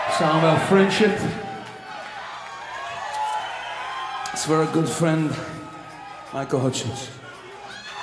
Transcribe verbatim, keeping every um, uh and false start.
Song about friendship. It's for a good friend, Michael Hutchins.